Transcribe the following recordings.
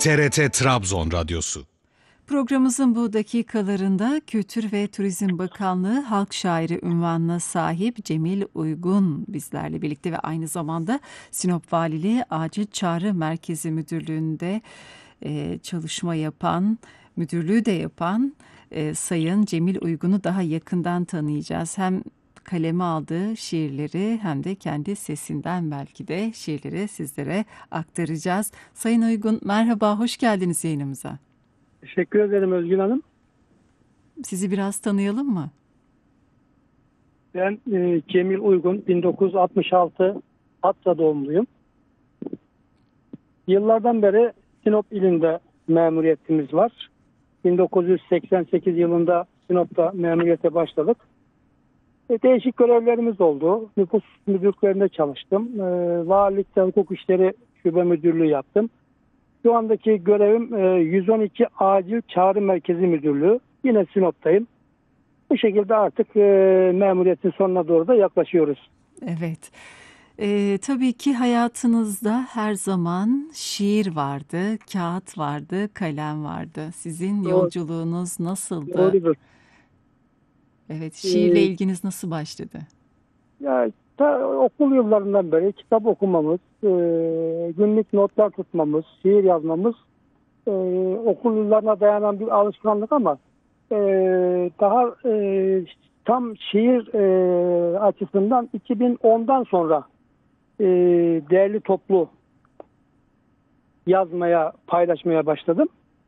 TRT Trabzon Radyosu. Programımızın bu dakikalarında Kültür ve Turizm Bakanlığı Halk Şairi unvanına sahip Cemil Uygun bizlerle birlikte ve aynı zamanda Sinop Valiliği Acil Çağrı Merkezi Müdürlüğü'nde çalışma yapan, müdürlüğü de yapan Sayın Cemil Uygun'u daha yakından tanıyacağız. Hem kaleme aldığı şiirleri hem de kendi sesinden belki de şiirleri sizlere aktaracağız. Sayın Uygun, merhaba, hoş geldiniz yayınımıza. Teşekkür ederim Özgün Hanım. Sizi biraz tanıyalım mı? Ben Cemil Uygun, 1966 Hatsa doğumluyum. Yıllardan beri Sinop ilinde memuriyetimiz var. 1988 yılında Sinop'ta memuriyete başladık. Değişik görevlerimiz oldu. Nüfus müdürlüklerinde çalıştım. Valilikte hukuk işleri şube müdürlüğü yaptım. Şu andaki görevim 112 Acil Çağrı Merkezi Müdürlüğü. Yine Sinop'tayım. Bu şekilde artık memuriyetin sonuna doğru da yaklaşıyoruz. Evet. Tabii ki hayatınızda her zaman şiir vardı, kağıt vardı, kalem vardı. Sizin yolculuğunuz nasıldı? Doğrudur. Evet, şiirle ilginiz nasıl başladı? Ya, okul yıllarından beri kitap okumamız, günlük notlar tutmamız, şiir yazmamız okul yıllarına dayanan bir alışkanlık ama daha tam şiir açısından 2010'dan sonra değerli toplu yazmaya, paylaşmaya başladım.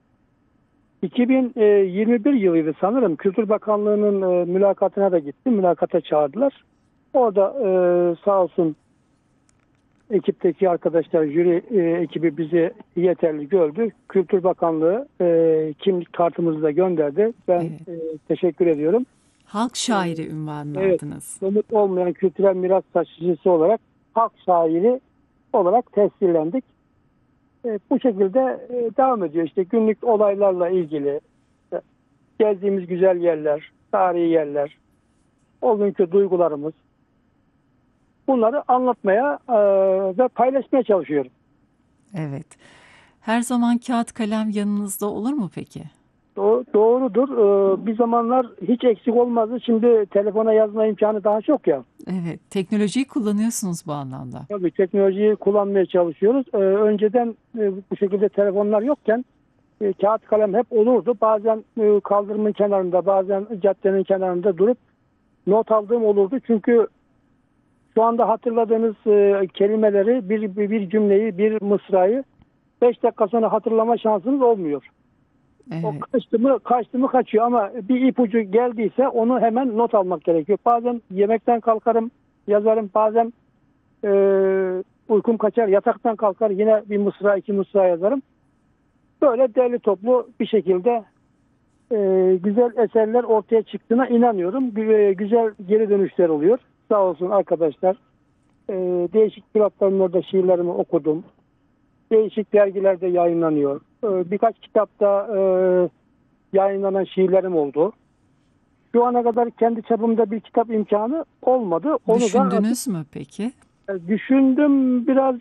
2021 yılıydı sanırım. Kültür Bakanlığı'nın mülakatına da gittim. Mülakata çağırdılar. Orada sağ olsun ekipteki arkadaşlar, jüri ekibi bizi yeterli gördü. Kültür Bakanlığı kimlik kartımızı da gönderdi. Ben teşekkür ediyorum. Halk şairi unvanını evet, aldınız. Somut olmayan kültürel miras taşıyıcısı olarak halk şairi olarak tescillendik. Bu şekilde devam ediyor. İşte günlük olaylarla ilgili gezdiğimiz güzel yerler, tarihi yerler, o günkü duygularımız, bunları anlatmaya ve paylaşmaya çalışıyorum. Evet. Her zaman kağıt kalem yanınızda olur mu peki? Doğrudur. Bir zamanlar hiç eksik olmazdı. Şimdi telefona yazma imkanı daha çok ya. Evet. Teknolojiyi kullanıyorsunuz bu anlamda. Tabii teknolojiyi kullanmaya çalışıyoruz. Önceden bu şekilde telefonlar yokken kağıt kalem hep olurdu. Bazen kaldırımın kenarında, bazen caddenin kenarında durup not aldığım olurdu. Çünkü şu anda hatırladığınız kelimeleri, bir cümleyi, bir mısrayı 5 dakika sonra hatırlama şansınız olmuyor. Evet. O kaçtı mı kaçıyor ama bir ipucu geldiyse onu hemen not almak gerekiyor. Bazen yemekten kalkarım, yazarım. Bazen uykum kaçar, yataktan kalkar yine bir mısra, iki mısra yazarım. Böyle değerli toplu bir şekilde güzel eserler ortaya çıktığına inanıyorum. Güzel geri dönüşler oluyor. Sağ olsun arkadaşlar. Değişik platformlarda şiirlerimi okudum. Değişik dergilerde yayınlanıyor. Birkaç kitapta yayınlanan şiirlerim oldu. Şu ana kadar kendi çapımda bir kitap imkanı olmadı. Onu düşündünüz mü peki? Düşündüm biraz,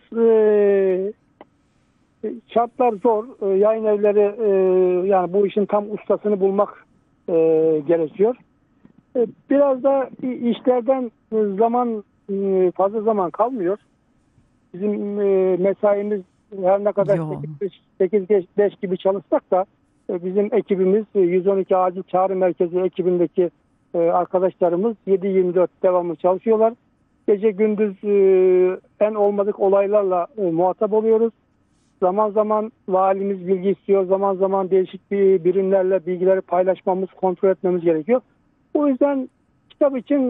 şartlar zor. Yayın evleri yani bu işin tam ustasını bulmak gerekiyor. Biraz da işlerden fazla zaman kalmıyor. Bizim mesaimiz her ne kadar 8-5 gibi çalışsak da bizim ekibimiz 112 Acil Çağrı Merkezi ekibindeki arkadaşlarımız 7/24 devamlı çalışıyorlar. Gece gündüz en olmadık olaylarla muhatap oluyoruz. Zaman zaman valimiz bilgi istiyor. Zaman zaman değişik birimlerle bilgileri paylaşmamız, kontrol etmemiz gerekiyor. O yüzden kitap için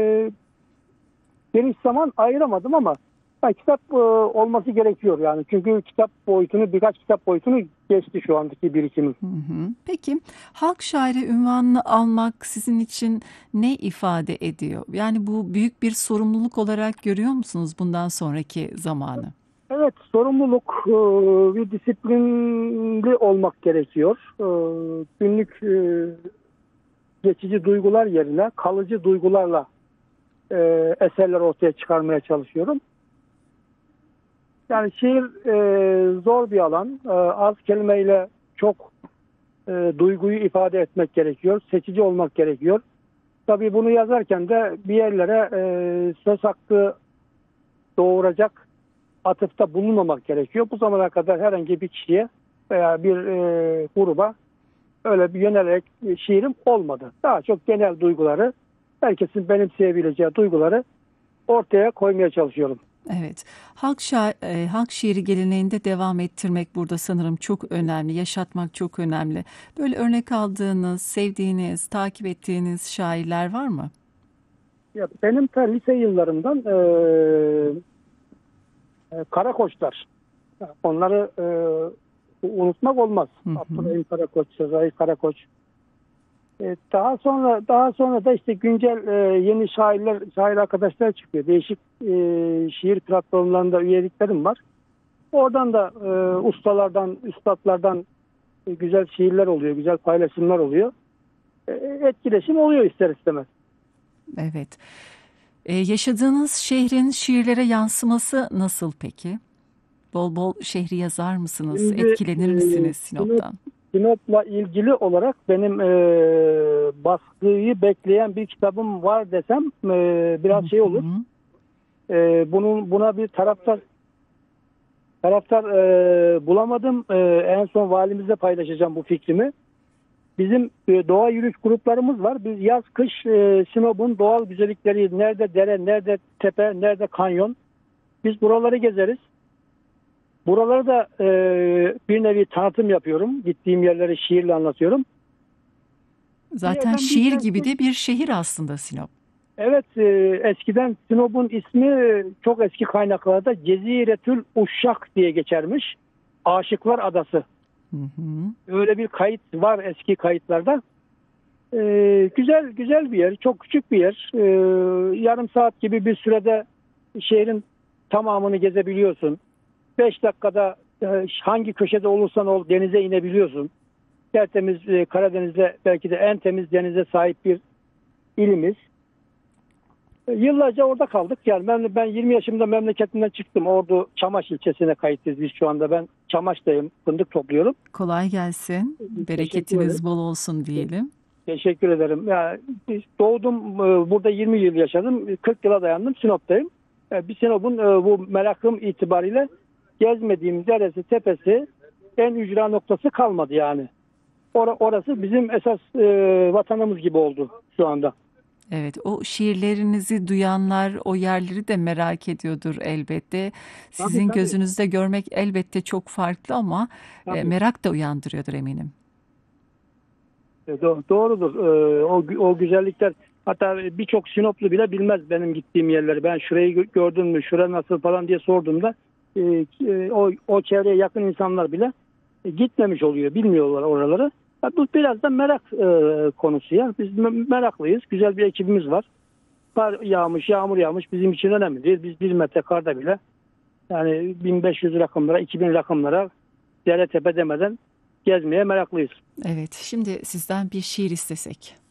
geniş zaman ayıramadım ama kitap olması gerekiyor yani. Çünkü birkaç kitap boyutunu geçti şu andaki birikimim. Peki halk şairi unvanını almak sizin için ne ifade ediyor? Yani bu büyük bir sorumluluk olarak görüyor musunuz bundan sonraki zamanı? Evet, sorumluluk, bir disiplinli olmak gerekiyor. Günlük geçici duygular yerine kalıcı duygularla eserler ortaya çıkarmaya çalışıyorum. Yani şiir zor bir alan. Az kelimeyle çok duyguyu ifade etmek gerekiyor. Seçici olmak gerekiyor. Tabii bunu yazarken de bir yerlere söz hakkı doğuracak atıfta bulunmamak gerekiyor. Bu zamana kadar herhangi bir kişiye veya bir gruba öyle bir yönelerek şiirim olmadı. Daha çok genel duyguları, herkesin benimseyebileceği duyguları ortaya koymaya çalışıyorum. Evet, halk şiiri geleneğinde devam ettirmek burada sanırım çok önemli, yaşatmak çok önemli. Böyle örnek aldığınız, sevdiğiniz, takip ettiğiniz şairler var mı? Ya benim ta lise yıllarımdan Karakoçlar. Onları unutmak olmaz. Hı hı. Abdurrahim Karakoç, Sezai Karakoç. Daha sonra da işte güncel yeni şair arkadaşlar çıkıyor. Değişik şiir platformlarında üyeliklerim var. Oradan da ustalardan, üstadlardan güzel şiirler oluyor, güzel paylaşımlar oluyor. Etkileşim oluyor ister istemez. Evet. Yaşadığınız şehrin şiirlere yansıması nasıl peki? Bol bol şehri yazar mısınız? Şimdi Etkilenir misiniz Sinop'tan? Sinop'la ilgili olarak benim baskıyı bekleyen bir kitabım var desem biraz şey olur. Buna bir taraftar bulamadım. En son valimizle paylaşacağım bu fikrimi. Bizim doğa yürüyüş gruplarımız var. Biz yaz kış Sinop'un doğal güzellikleri, nerede dere, nerede tepe, nerede kanyon. Biz buraları gezeriz. Buraları da bir nevi tanıtım yapıyorum. Gittiğim yerleri şiirle anlatıyorum. Zaten şiir gibi de bir şehir aslında Sinop. Evet, eskiden Sinop'un ismi çok eski kaynaklarda Ceziretül Uşşak diye geçermiş. Aşıklar Adası. Hı hı. Öyle bir kayıt var eski kayıtlarda. Güzel bir yer, çok küçük bir yer. Yarım saat gibi bir sürede şehrin tamamını gezebiliyorsun. 5 dakikada hangi köşede olursan ol denize inebiliyorsun. Tertemiz Karadeniz'de belki de en temiz denize sahip bir ilimiz. Yıllarca orada kaldık. Yani ben 20 yaşımda memleketimden çıktım. Ordu Çamaş ilçesine kayıtlıyız biz şu anda. Ben Çamaş'tayım. Fındık topluyorum. Kolay gelsin. Bereketiniz bol olsun diyelim. Teşekkür ederim. Yani doğdum, burada 20 yıl yaşadım. 40 yıla dayandım. Sinop'tayım. Bir Sinop'un bu merakım itibariyle gezmediğim deresi, tepesi, en ücra noktası kalmadı yani. Orası bizim esas vatanımız gibi oldu şu anda. Evet, o şiirlerinizi duyanlar o yerleri de merak ediyordur elbette. Sizin Tabii. gözünüzde görmek elbette çok farklı ama Tabii. merak da uyandırıyordur eminim. Doğrudur. O güzellikler, hatta birçok Sinoplu bile bilmez benim gittiğim yerleri. Ben şurayı gördün mü, şura nasıl falan diye sorduğumda o çevreye yakın insanlar bile gitmemiş oluyor. Bilmiyorlar oraları. Bu biraz da merak konusu ya. Biz meraklıyız. Güzel bir ekibimiz var. Kar yağmış, yağmur yağmış bizim için önemli değil. Biz 1 metre karda bile yani 1500 rakamlara, 2000 rakamlara dere tepe demeden gezmeye meraklıyız. Evet, şimdi sizden bir şiir istesek.